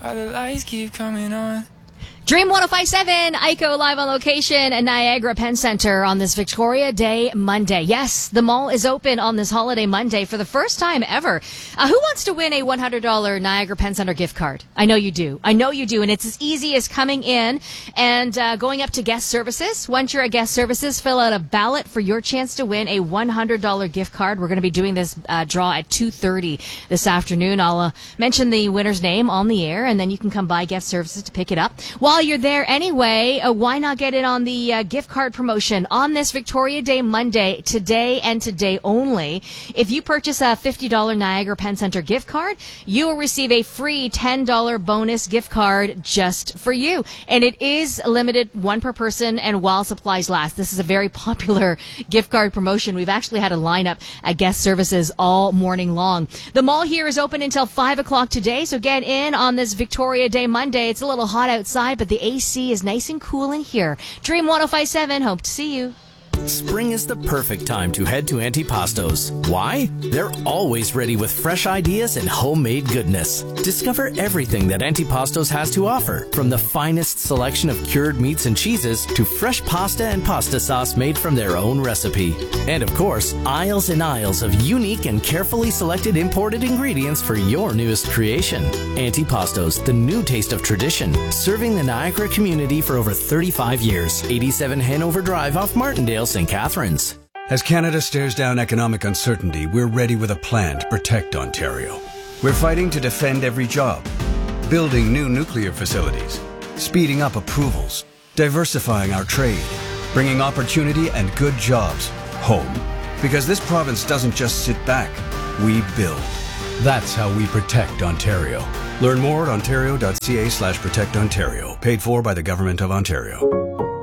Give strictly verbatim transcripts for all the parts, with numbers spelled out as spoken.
Why the lights keep coming on. Dream one oh five point seven, Aiko live on location at Niagara Penn Center on this Victoria Day Monday. Yes, the mall is open on this holiday Monday for the first time ever. Uh, who wants to win a one hundred dollars Niagara Penn Center gift card? I know you do. I know you do. And it's as easy as coming in and uh, going up to guest services. Once you're at guest services, fill out a ballot for your chance to win a one hundred dollars gift card. We're going to be doing this uh, draw at two thirty this afternoon. I'll uh, mention the winner's name on the air, and then you can come by guest services to pick it up. While you're there anyway, uh, why not get in on the uh, gift card promotion on this Victoria Day Monday, today and today only? If you purchase a fifty dollars Niagara Penn Center gift card, you will receive a free ten dollars bonus gift card just for you. And it is limited, one per person, and while supplies last. This is a very popular gift card promotion. We've actually had a lineup at guest services all morning long. The mall here is open until five o'clock today, so get in on this Victoria Day Monday. It's a little hot outside, but the A C is nice and cool in here. Dream one oh five point seven, hope to see you. Spring is the perfect time to head to Antipastos. Why? They're always ready with fresh ideas and homemade goodness. Discover everything that Antipastos has to offer, from the finest selection of cured meats and cheeses to fresh pasta and pasta sauce made from their own recipe. And of course, aisles and aisles of unique and carefully selected imported ingredients for your newest creation. Antipastos, the new taste of tradition, serving the Niagara community for over thirty-five years. eighty-seven Hanover Drive off Martindale, Saint Catharines. As Canada stares down economic uncertainty, we're ready with a plan to protect Ontario. We're fighting to defend every job, building new nuclear facilities, speeding up approvals, diversifying our trade, bringing opportunity and good jobs home. Because this province doesn't just sit back, we build. That's how we protect Ontario. Learn more at ontario.ca slash protect Ontario. Paid for by the Government of Ontario.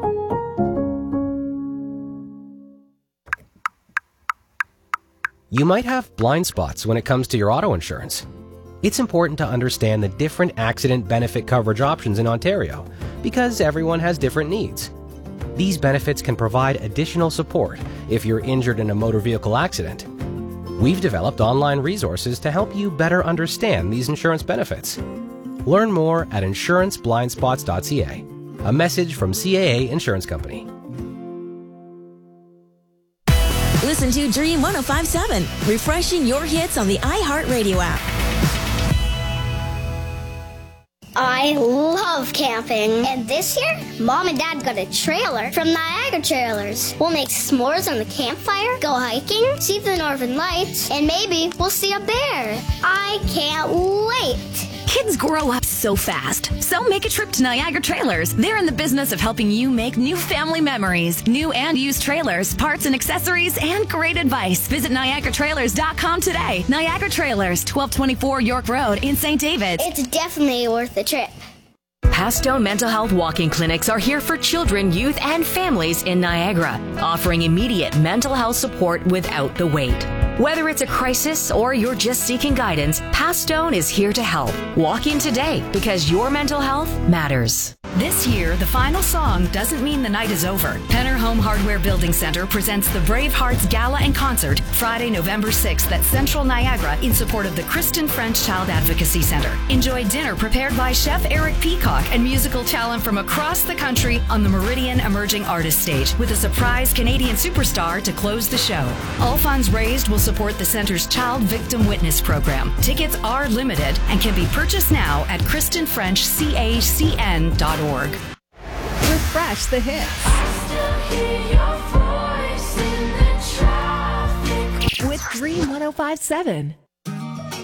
You might have blind spots when it comes to your auto insurance. It's important to understand the different accident benefit coverage options in Ontario because everyone has different needs. These benefits can provide additional support if you're injured in a motor vehicle accident. We've developed online resources to help you better understand these insurance benefits. Learn more at insurance blind spots dot c a. A message from C A A Insurance Company. Listen to Dream one oh five point seven, refreshing your hits on the iHeartRadio app. I love camping. And this year, Mom and Dad got a trailer from Niagara Trailers. We'll make s'mores on the campfire, go hiking, see the northern lights, and maybe we'll see a bear. I can't wait. Kids grow up so fast. So make a trip to Niagara Trailers. They're in the business of helping you make new family memories. New and used trailers, parts and accessories, and great advice. Visit niagara trailers dot com today. Niagara Trailers, twelve twenty-four York Road in Saint David's. It's definitely worth the trip. Pastone Mental Health Walking Clinics are here for children, youth, and families in Niagara, offering immediate mental health support without the wait. Whether it's a crisis or you're just seeking guidance, Pastone is here to help. Walk in today because your mental health matters. This year, the final song doesn't mean the night is over. Penner Home Hardware Building Center presents the Brave Hearts Gala and Concert Friday, November sixth at Central Niagara in support of the Kristen French Child Advocacy Center. Enjoy dinner prepared by Chef Eric Peacock and musical talent from across the country on the Meridian Emerging Artist Stage with a surprise Canadian superstar to close the show. All funds raised will support the center's Child Victim Witness program. Tickets are limited and can be purchased now at kristen french c a c n dot org. Refresh the hits. With Dream one oh five point seven.